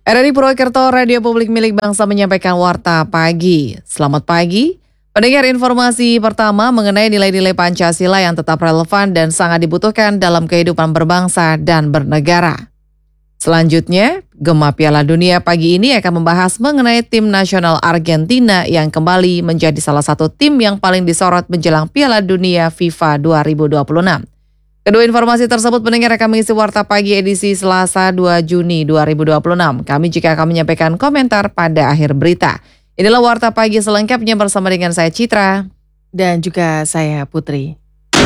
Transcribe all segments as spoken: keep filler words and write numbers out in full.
R R I Purwokerto, Radio Publik Milik Bangsa menyampaikan Warta Pagi. Selamat pagi. Pendengar, informasi pertama mengenai nilai-nilai Pancasila yang tetap relevan dan sangat dibutuhkan dalam kehidupan berbangsa dan bernegara. Selanjutnya, Gema Piala Dunia pagi ini akan membahas mengenai tim nasional Argentina yang kembali menjadi salah satu tim yang paling disorot menjelang Piala Dunia FIFA dua ribu dua puluh enam. Kedua informasi tersebut pendengar akan mengisi Warta Pagi edisi Selasa dua Juni dua ribu dua puluh enam. Kami juga akan menyampaikan komentar pada akhir berita. Inilah Warta Pagi selengkapnya bersama dengan saya Citra. Dan juga saya Putri.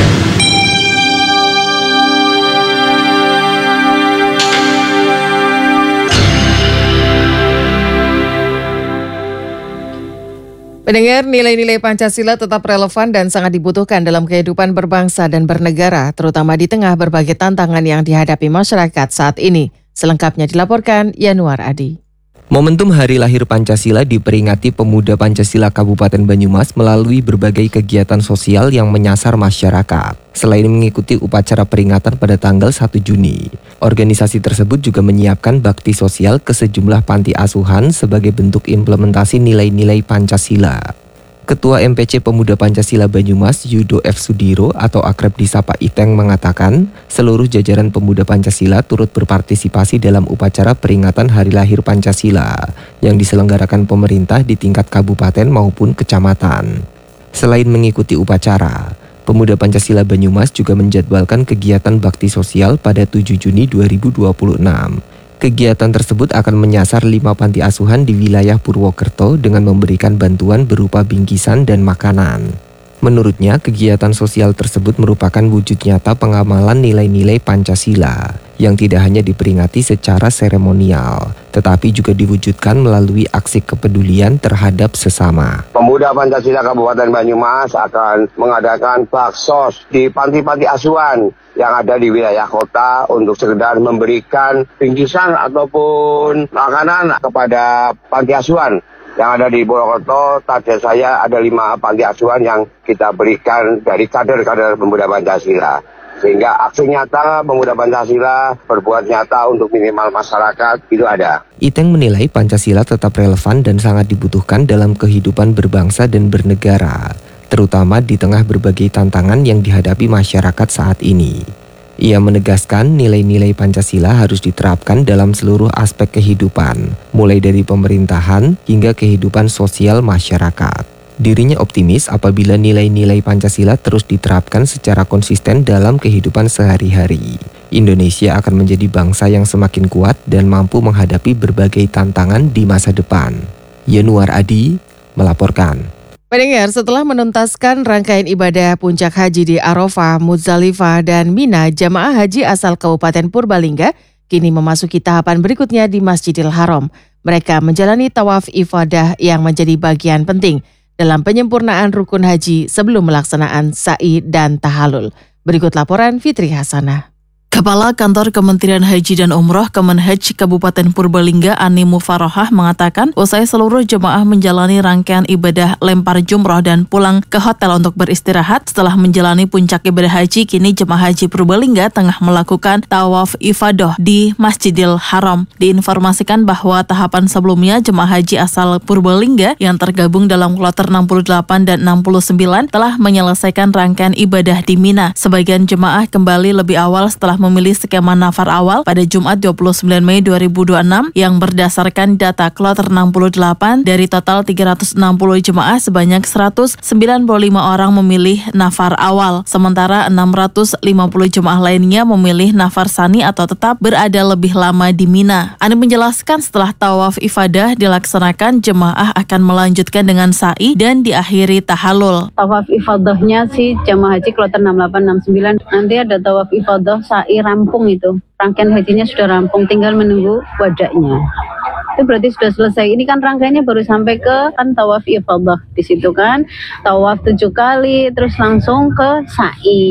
Pendengar, nilai-nilai Pancasila tetap relevan dan sangat dibutuhkan dalam kehidupan berbangsa dan bernegara, terutama di tengah berbagai tantangan yang dihadapi masyarakat saat ini. Selengkapnya dilaporkan Yanuar Adi. Momentum Hari Lahir Pancasila diperingati pemuda Pancasila Kabupaten Banyumas melalui berbagai kegiatan sosial yang menyasar masyarakat. Selain mengikuti upacara peringatan pada tanggal satu Juni, organisasi tersebut juga menyiapkan bakti sosial ke sejumlah panti asuhan sebagai bentuk implementasi nilai-nilai Pancasila. Ketua M P C Pemuda Pancasila Banyumas, Yudo F. Sudiro atau akrab disapa Iteng mengatakan, seluruh jajaran pemuda Pancasila turut berpartisipasi dalam upacara peringatan Hari Lahir Pancasila yang diselenggarakan pemerintah di tingkat kabupaten maupun kecamatan. Selain mengikuti upacara, Pemuda Pancasila Banyumas juga menjadwalkan kegiatan bakti sosial pada tujuh Juni dua ribu dua puluh enam. Kegiatan tersebut akan menyasar lima panti asuhan di wilayah Purwokerto dengan memberikan bantuan berupa bingkisan dan makanan. Menurutnya, kegiatan sosial tersebut merupakan wujud nyata pengamalan nilai-nilai Pancasila yang tidak hanya diperingati secara seremonial, tetapi juga diwujudkan melalui aksi kepedulian terhadap sesama. Pemuda Pancasila Kabupaten Banyumas akan mengadakan baksos di panti-panti asuhan yang ada di wilayah kota untuk sekedar memberikan bingkisan ataupun makanan kepada panti asuhan yang ada di Purwokerto. Target saya ada lima panti asuhan yang kita berikan dari kader-kader pemuda Pancasila. Sehingga aksi nyata pemuda Pancasila berbuat nyata untuk minimal masyarakat itu ada. Iteng menilai Pancasila tetap relevan dan sangat dibutuhkan dalam kehidupan berbangsa dan bernegara, terutama di tengah berbagai tantangan yang dihadapi masyarakat saat ini. Ia menegaskan nilai-nilai Pancasila harus diterapkan dalam seluruh aspek kehidupan, mulai dari pemerintahan hingga kehidupan sosial masyarakat. Dirinya optimis apabila nilai-nilai Pancasila terus diterapkan secara konsisten dalam kehidupan sehari-hari. Indonesia akan menjadi bangsa yang semakin kuat dan mampu menghadapi berbagai tantangan di masa depan. Yanuar Adi melaporkan. Pendengar, setelah menuntaskan rangkaian ibadah puncak haji di Arafah, Muzdalifah, dan Mina, jamaah haji asal Kabupaten Purbalingga kini memasuki tahapan berikutnya di Masjidil Haram. Mereka menjalani tawaf ifadah yang menjadi bagian penting dalam penyempurnaan rukun haji sebelum melaksanaan sa'i dan tahalul. Berikut laporan Fitri Hasanah. Kepala Kantor Kementerian Haji dan Umroh Kemenhaj Kabupaten Purbalingga Ani Mufarohah mengatakan usai seluruh jemaah menjalani rangkaian ibadah lempar jumroh dan pulang ke hotel untuk beristirahat setelah menjalani puncak ibadah haji, kini jemaah haji Purbalingga tengah melakukan tawaf ifadah di Masjidil Haram. Diinformasikan bahwa tahapan sebelumnya jemaah haji asal Purbalingga yang tergabung dalam kloter enam puluh delapan dan enam puluh sembilan telah menyelesaikan rangkaian ibadah di Mina. Sebagian jemaah kembali lebih awal setelah memilih skema nafar awal pada Jumat dua puluh sembilan Mei dua ribu dua puluh enam yang berdasarkan data kloter enam puluh delapan dari total tiga ratus enam puluh jemaah sebanyak seratus sembilan puluh lima orang memilih nafar awal, sementara enam ratus lima puluh jemaah lainnya memilih nafar sani atau tetap berada lebih lama di Mina. Ani menjelaskan setelah tawaf ifadah dilaksanakan, jemaah akan melanjutkan dengan sa'i dan diakhiri tahalul. Tawaf ifadahnya sih jemaah haji kloter enam delapan enam sembilan, nanti ada tawaf ifadah sa'i rampung itu. Rangkaian hajinya sudah rampung, tinggal menunggu wadaknya. Itu berarti sudah selesai. Ini kan rangkaiannya baru sampai ke kan tawaf ifadah. Di situ kan tawaf tujuh kali, terus langsung ke sa'i.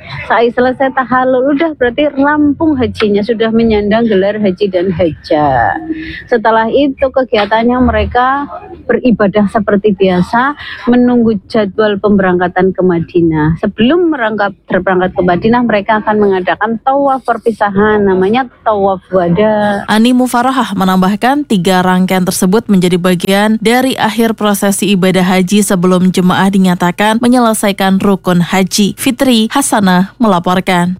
Sa'i selesai tahallul, udah berarti rampung hajinya, sudah menyandang gelar haji dan haja. Setelah itu kegiatannya mereka beribadah seperti biasa, menunggu jadwal pemberangkatan ke Madinah. Sebelum merangkap berangkat ke Madinah, mereka akan mengadakan tawaf perpisahan, namanya tawaf wada. Ani Mufarohah menambahkan tiga rangkaian tersebut menjadi bagian dari akhir prosesi ibadah haji sebelum jemaah dinyatakan menyelesaikan rukun haji. Fitri Hasanah melaporkan.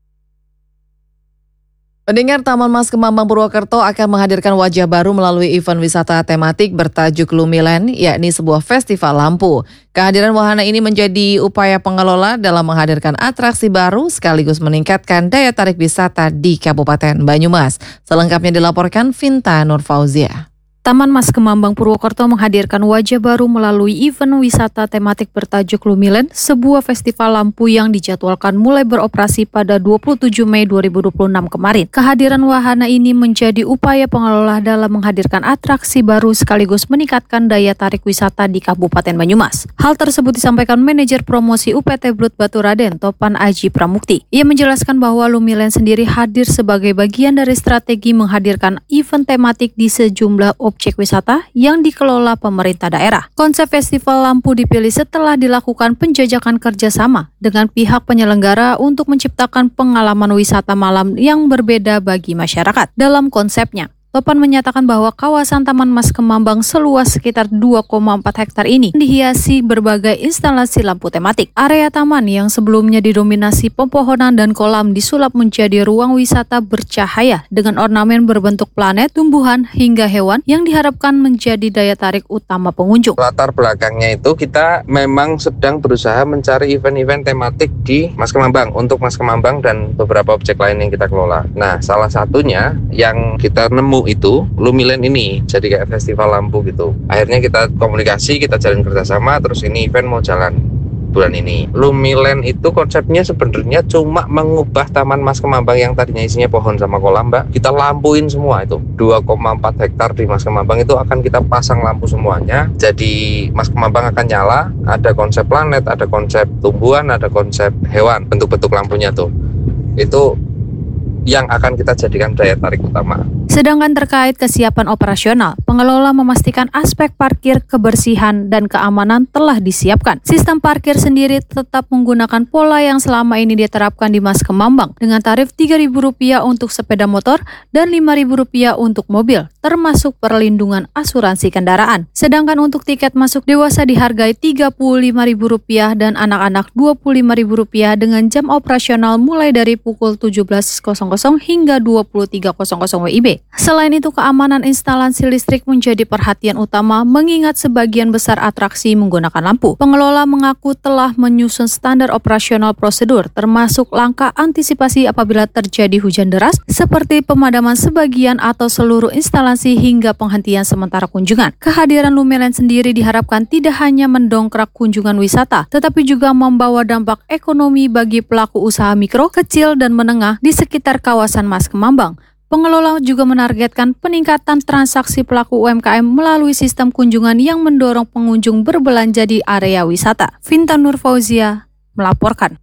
Pendengar, Taman Mas Kemambang Purwokerto akan menghadirkan wajah baru melalui event wisata tematik bertajuk Lumiland, yakni sebuah festival lampu. Kehadiran wahana ini menjadi upaya pengelola dalam menghadirkan atraksi baru sekaligus meningkatkan daya tarik wisata di Kabupaten Banyumas. Selengkapnya dilaporkan Vinta Nurfauzia. Taman Mas Kemambang Purwokerto menghadirkan wajah baru melalui event wisata tematik bertajuk Lumiland, sebuah festival lampu yang dijadwalkan mulai beroperasi pada dua puluh tujuh Mei dua ribu dua puluh enam kemarin. Kehadiran wahana ini menjadi upaya pengelola dalam menghadirkan atraksi baru sekaligus meningkatkan daya tarik wisata di Kabupaten Banyumas. Hal tersebut disampaikan manajer promosi U P T Blut Baturaden, Topan Aji Pramukti. Ia menjelaskan bahwa Lumiland sendiri hadir sebagai bagian dari strategi menghadirkan event tematik di sejumlah objek wisata yang dikelola pemerintah daerah. Konsep festival lampu dipilih setelah dilakukan penjajakan kerjasama dengan pihak penyelenggara untuk menciptakan pengalaman wisata malam yang berbeda bagi masyarakat. Dalam konsepnya, Topan menyatakan bahwa kawasan Taman Mas Kemambang seluas sekitar dua koma empat hektar ini dihiasi berbagai instalasi lampu tematik. Area taman yang sebelumnya didominasi pepohonan dan kolam disulap menjadi ruang wisata bercahaya dengan ornamen berbentuk planet, tumbuhan, hingga hewan yang diharapkan menjadi daya tarik utama pengunjung. Latar belakangnya itu kita memang sedang berusaha mencari event-event tematik di Mas Kemambang untuk Mas Kemambang dan beberapa objek lain yang kita kelola. Nah, salah satunya yang kita nemu itu Lumiland ini jadi kayak festival lampu gitu. Akhirnya kita komunikasi, kita jalin kerjasama, terus ini event mau jalan bulan ini. Lumiland itu konsepnya sebenarnya cuma mengubah Taman Mas Kemambang yang tadinya isinya pohon sama kolam, Mbak. Kita lampuin semua itu. dua koma empat hektar di Mas Kemambang itu akan kita pasang lampu semuanya. Jadi Mas Kemambang akan nyala, ada konsep planet, ada konsep tumbuhan, ada konsep hewan, bentuk-bentuk lampunya tuh. Itu yang akan kita jadikan daya tarik utama. Sedangkan terkait kesiapan operasional, pengelola memastikan aspek parkir, kebersihan, dan keamanan telah disiapkan. Sistem parkir sendiri tetap menggunakan pola yang selama ini diterapkan di Mas Kemambang dengan tarif tiga ribu rupiah untuk sepeda motor dan lima ribu rupiah untuk mobil, termasuk perlindungan asuransi kendaraan. Sedangkan untuk tiket masuk dewasa dihargai tiga puluh lima ribu rupiah dan anak-anak dua puluh lima ribu rupiah dengan jam operasional mulai dari pukul tujuh belas hingga dua puluh tiga W I B. Selain itu, keamanan instalasi listrik menjadi perhatian utama mengingat sebagian besar atraksi menggunakan lampu. Pengelola mengaku telah menyusun standar operasional prosedur termasuk langkah antisipasi apabila terjadi hujan deras seperti pemadaman sebagian atau seluruh instalasi hingga penghentian sementara kunjungan. Kehadiran Lumiland sendiri diharapkan tidak hanya mendongkrak kunjungan wisata, tetapi juga membawa dampak ekonomi bagi pelaku usaha mikro, kecil, dan menengah di sekitar kawasan Mas Kemambang. Pengelola juga menargetkan peningkatan transaksi pelaku U M K M melalui sistem kunjungan yang mendorong pengunjung berbelanja di area wisata. Vinta Nurfauzia melaporkan.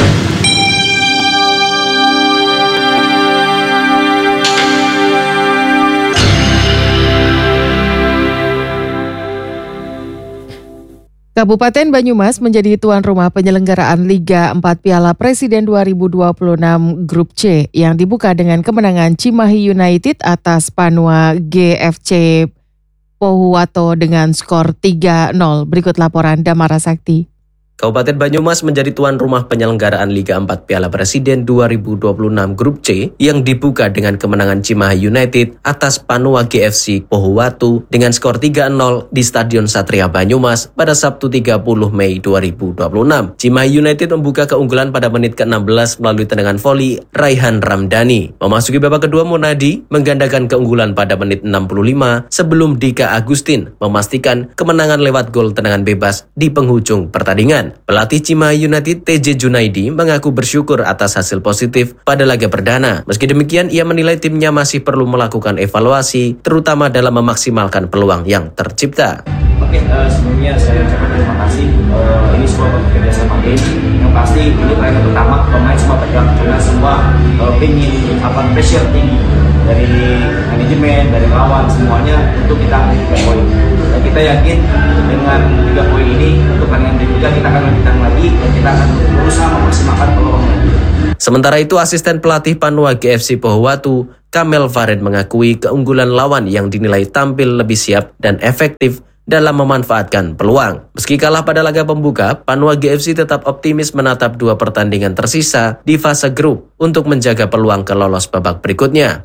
Kabupaten Banyumas menjadi tuan rumah penyelenggaraan Liga empat Piala Presiden dua ribu dua puluh enam Grup C yang dibuka dengan kemenangan Cimahi United atas Panua G F C Pohuwato dengan skor tiga nol. Berikut laporan Damara Sakti. Kabupaten Banyumas menjadi tuan rumah penyelenggaraan Liga empat Piala Presiden dua ribu dua puluh enam Grup C yang dibuka dengan kemenangan Cimahi United atas Panua G F C Pohuwato dengan skor tiga nol di Stadion Satria Banyumas pada Sabtu tiga puluh Mei dua ribu dua puluh enam. Cimahi United membuka keunggulan pada menit ke enam belas melalui tendangan voli Raihan Ramdhani. Memasuki babak kedua, Munadi menggandakan keunggulan pada menit enam puluh lima sebelum Dika Agustin memastikan kemenangan lewat gol tendangan bebas di penghujung pertandingan. Pelatih Cimahi United T J Junaidi mengaku bersyukur atas hasil positif pada laga perdana. Meski demikian, ia menilai timnya masih perlu melakukan evaluasi, terutama dalam memaksimalkan peluang yang tercipta. Oke, uh, sebelumnya saya ucapkan terima kasih. Uh, ini sebuah kerjasama tim yang pasti ini pertandingan pertama, pemain semua tegang karena semua uh, ingin apa pressure tinggi dari manajemen, dari lawan, semuanya untuk kita ambil tiga poin. Dan kita yakin dengan tiga poin ini untuk pertandingan berikutnya kita akan lebih tenang lagi dan kita akan berusaha memaksimalkan peluang lagi. Sementara itu, asisten pelatih Panua G F C Pohuwatu, Kamel Farid mengakui keunggulan lawan yang dinilai tampil lebih siap dan efektif dalam memanfaatkan peluang. Meski kalah pada laga pembuka, Panua G F C tetap optimis menatap dua pertandingan tersisa di fase grup untuk menjaga peluang ke lolos babak berikutnya.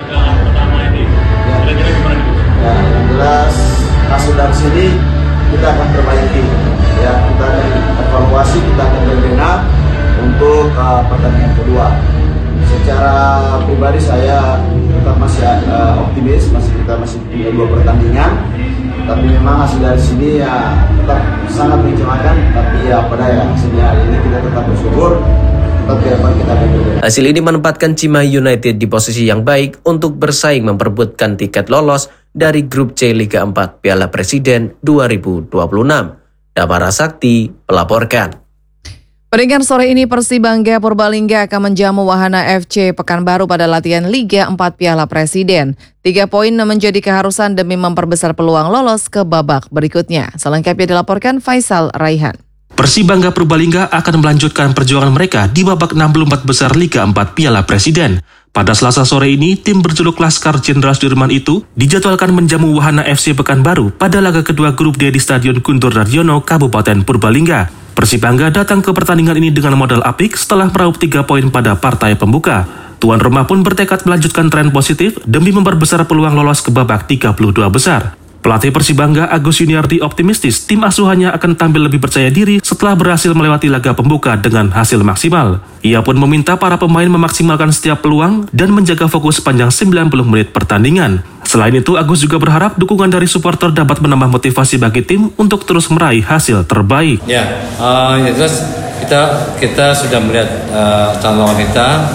Ya, yang jelas hasil dari sini kita akan perbaiki. Ya, kita akan evaluasi, kita akan berbenah untuk uh, pertandingan kedua. Secara pribadi saya tetap masih uh, optimis, masih kita masih punya dua pertandingan. Tapi memang hasil dari sini ya tetap sangat mengecewakan. Tapi ya pada ya hasilnya hari ini kita tetap bersyukur. Tetap ke depan kita akan berbeda. Hasil ini menempatkan Cimahi United di posisi yang baik untuk bersaing memperebutkan tiket lolos dari grup C Liga empat Piala Presiden dua ribu dua puluh enam. Damara Sakti melaporkan. Peringkat sore ini Persibangga Purbalingga akan menjamu Wahana F C Pekanbaru pada latihan Liga empat Piala Presiden. Tiga poin menjadi keharusan demi memperbesar peluang lolos ke babak berikutnya. Selengkapnya dilaporkan Faisal Raihan. Persibangga Purbalingga akan melanjutkan perjuangan mereka di babak enam puluh empat besar Liga empat Piala Presiden. Pada Selasa sore ini, tim berjuluk Laskar Jenderal Sudirman itu dijadwalkan menjamu Wahana F C Pekanbaru pada laga kedua grup D di Stadion Guntur Daryono, Kabupaten Purbalingga. Persibangga datang ke pertandingan ini dengan modal apik setelah meraup tiga poin pada partai pembuka. Tuan rumah pun bertekad melanjutkan tren positif demi memperbesar peluang lolos ke babak tiga puluh dua besar. Pelatih Persibangga Agus Yuniardi optimistis tim asuhannya akan tampil lebih percaya diri setelah berhasil melewati laga pembuka dengan hasil maksimal. Ia pun meminta para pemain memaksimalkan setiap peluang dan menjaga fokus sepanjang sembilan puluh menit pertandingan. Selain itu, Agus juga berharap dukungan dari supporter dapat menambah motivasi bagi tim untuk terus meraih hasil terbaik. Ya, uh, ya terus kita kita sudah melihat uh, calon kita,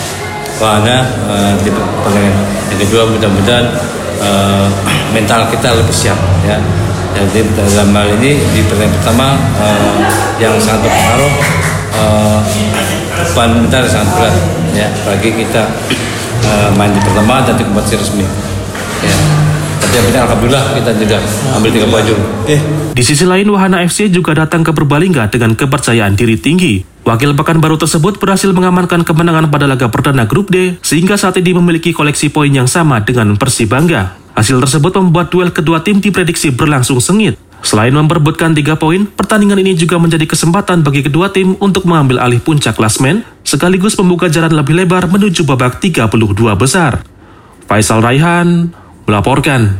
karena uh, di pertandingan yang kedua mudah-mudahan uh, mental kita lebih siap ya. Jadi dalam hal ini di pertandingan pertama uh, yang sangat berpengaruh uh, beban mental sangat berat ya bagi kita uh, main di pertama dan di kompetisi resmi. Ya. Tapi yang penting alhamdulillah kita tidak ambil tiga poin. Eh. Di sisi lain, Wahana F C juga datang ke Purbalingga dengan kepercayaan diri tinggi. Wakil Pekanbaru tersebut berhasil mengamankan kemenangan pada laga perdana grup D sehingga saat ini memiliki koleksi poin yang sama dengan Persibangga. Hasil tersebut membuat duel kedua tim diprediksi berlangsung sengit. Selain memperebutkan tiga poin, pertandingan ini juga menjadi kesempatan bagi kedua tim untuk mengambil alih puncak klasmen sekaligus membuka jalan lebih lebar menuju babak tiga puluh dua besar. Faisal Raihan melaporkan.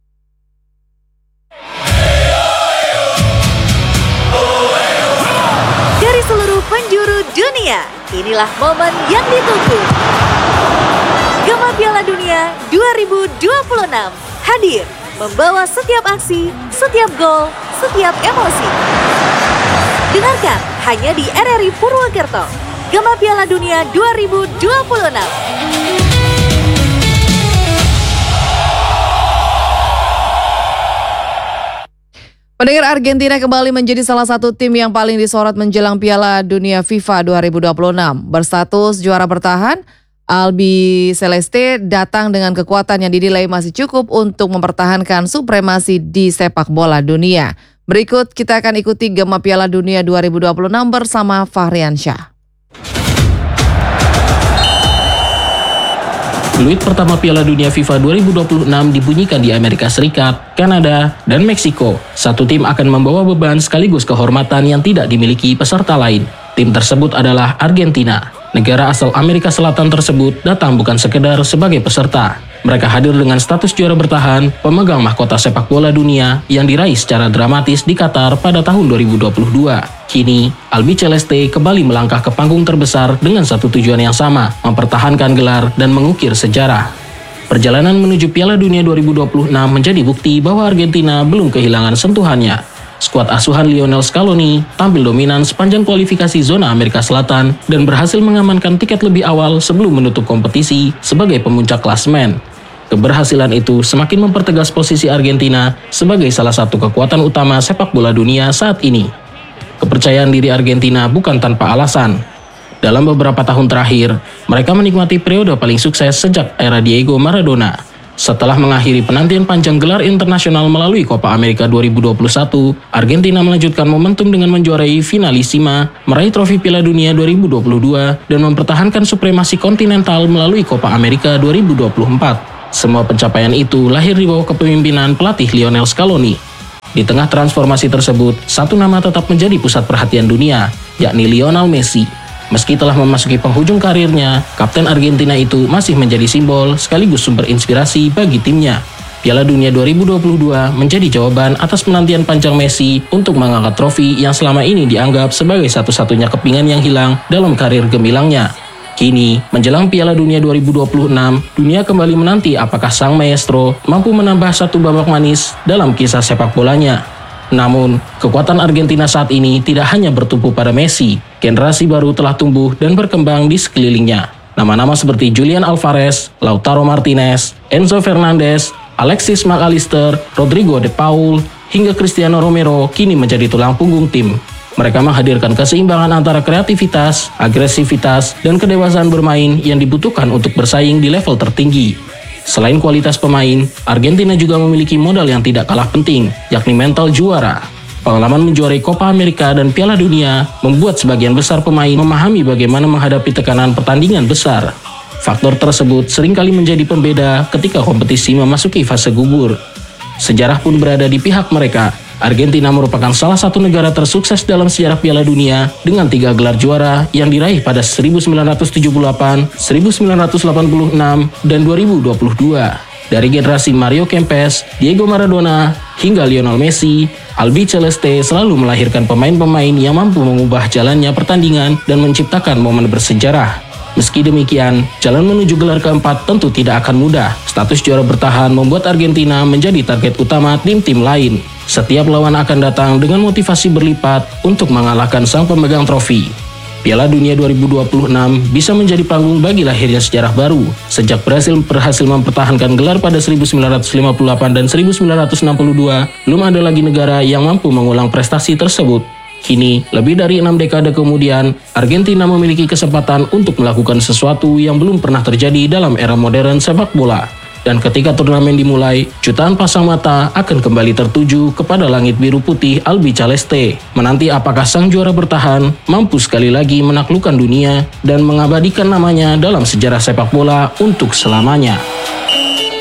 Dari seluruh penjuru dunia, inilah momen yang ditunggu. Gema Piala Dunia dua ribu dua puluh enam hadir, membawa setiap aksi, setiap gol, setiap emosi. Dengarkan hanya di R R I Purwokerto. Gema Piala Dunia dua ribu dua puluh enam. Pendengar, Argentina kembali menjadi salah satu tim yang paling disorot menjelang Piala Dunia FIFA dua ribu dua puluh enam. Berstatus juara bertahan, Albi Celeste datang dengan kekuatan yang dinilai masih cukup untuk mempertahankan supremasi di sepak bola dunia. Berikut kita akan ikuti Gema Piala Dunia dua ribu dua puluh enam bersama Fahrian Syah. Peluit pertama Piala Dunia FIFA dua ribu dua puluh enam dibunyikan di Amerika Serikat, Kanada, dan Meksiko. Satu tim akan membawa beban sekaligus kehormatan yang tidak dimiliki peserta lain. Tim tersebut adalah Argentina. Negara asal Amerika Selatan tersebut datang bukan sekedar sebagai peserta. Mereka hadir dengan status juara bertahan, pemegang mahkota sepak bola dunia yang diraih secara dramatis di Qatar pada tahun dua ribu dua puluh dua. Kini, Albi Celeste kembali melangkah ke panggung terbesar dengan satu tujuan yang sama, mempertahankan gelar dan mengukir sejarah. Perjalanan menuju Piala Dunia dua ribu dua puluh enam menjadi bukti bahwa Argentina belum kehilangan sentuhannya. Skuad asuhan Lionel Scaloni tampil dominan sepanjang kualifikasi zona Amerika Selatan dan berhasil mengamankan tiket lebih awal sebelum menutup kompetisi sebagai pemuncak klasemen. Keberhasilan itu semakin mempertegas posisi Argentina sebagai salah satu kekuatan utama sepak bola dunia saat ini. kepercayaan diri Argentina bukan tanpa alasan. Dalam beberapa tahun terakhir, mereka menikmati periode paling sukses sejak era Diego Maradona. Setelah mengakhiri penantian panjang gelar internasional melalui Copa America dua ribu dua puluh satu, Argentina melanjutkan momentum dengan menjuarai Finalissima, meraih trofi Piala Dunia dua ribu dua puluh dua, dan mempertahankan supremasi kontinental melalui Copa America dua ribu dua puluh empat. Semua pencapaian itu lahir di bawah kepemimpinan pelatih Lionel Scaloni. Di tengah transformasi tersebut, satu nama tetap menjadi pusat perhatian dunia, yakni Lionel Messi. Meski telah memasuki penghujung karirnya, Kapten Argentina itu masih menjadi simbol sekaligus sumber inspirasi bagi timnya. Piala Dunia dua ribu dua puluh dua menjadi jawaban atas penantian panjang Messi untuk mengangkat trofi yang selama ini dianggap sebagai satu-satunya kepingan yang hilang dalam karir gemilangnya. Kini, menjelang Piala Dunia dua ribu dua puluh enam, dunia kembali menanti apakah sang maestro mampu menambah satu babak manis dalam kisah sepak bolanya. Namun, kekuatan Argentina saat ini tidak hanya bertumpu pada Messi. Generasi baru telah tumbuh dan berkembang di sekelilingnya. Nama-nama seperti Julian Alvarez, Lautaro Martinez, Enzo Fernandez, Alexis McAllister, Rodrigo De Paul, hingga Cristiano Romero kini menjadi tulang punggung tim. Mereka menghadirkan keseimbangan antara kreativitas, agresivitas, dan kedewasaan bermain yang dibutuhkan untuk bersaing di level tertinggi. Selain kualitas pemain, Argentina juga memiliki modal yang tidak kalah penting, yakni mental juara. Pengalaman menjuarai Copa America dan Piala Dunia membuat sebagian besar pemain memahami bagaimana menghadapi tekanan pertandingan besar. Faktor tersebut seringkali menjadi pembeda ketika kompetisi memasuki fase gugur. Sejarah pun berada di pihak mereka. Argentina merupakan salah satu negara tersukses dalam sejarah Piala Dunia dengan tiga gelar juara yang diraih pada seribu sembilan ratus tujuh puluh delapan, seribu sembilan ratus delapan puluh enam, dan dua ribu dua puluh dua. Dari generasi Mario Kempes, Diego Maradona, hingga Lionel Messi, Albi Celeste selalu melahirkan pemain-pemain yang mampu mengubah jalannya pertandingan dan menciptakan momen bersejarah. Meski demikian, jalan menuju gelar keempat tentu tidak akan mudah. Status juara bertahan membuat Argentina menjadi target utama tim-tim lain. Setiap lawan akan datang dengan motivasi berlipat untuk mengalahkan sang pemegang trofi. Piala Dunia dua ribu dua puluh enam bisa menjadi panggung bagi lahirnya sejarah baru. Sejak Brasil berhasil mempertahankan gelar pada seribu sembilan ratus lima puluh delapan dan seribu sembilan ratus enam puluh dua, belum ada lagi negara yang mampu mengulang prestasi tersebut. Kini, lebih dari enam dekade kemudian, Argentina memiliki kesempatan untuk melakukan sesuatu yang belum pernah terjadi dalam era modern sepak bola. Dan ketika turnamen dimulai, jutaan pasang mata akan kembali tertuju kepada langit biru putih Albi Celeste. Menanti apakah sang juara bertahan mampu sekali lagi menaklukkan dunia dan mengabadikan namanya dalam sejarah sepak bola untuk selamanya.